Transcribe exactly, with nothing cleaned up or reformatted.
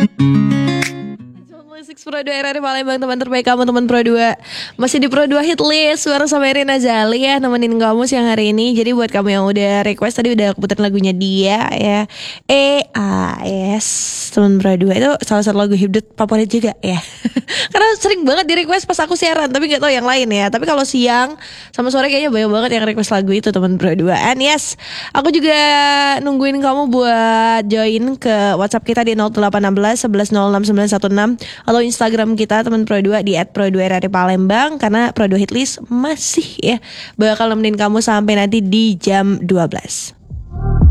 Pro dua R R Palembang, teman terbaik kamu, teman Pro dua. Masih di Pro dua Hit List suara sama Irina Zali ya, nemenin kamu siang hari ini. Jadi buat kamu yang udah request tadi, udah keputar lagunya dia ya, E A S, teman Pro dua. Itu salah satu lagu hibdut favorit juga ya. Karena sering banget di request pas aku siaran, tapi gak tahu yang lain ya. Tapi kalau siang sama sore kayaknya banyak banget yang request lagu itu, teman Pro dua. And yes, aku juga nungguin kamu buat join ke WhatsApp kita di nol delapan satu enam satu satu nol enam sembilan satu enam atau Instagram kita teman Pro dua di et pro dua r r Palembang, karena Pro dua Hitlist masih ya bakal nemenin kamu sampai nanti di jam dua belas.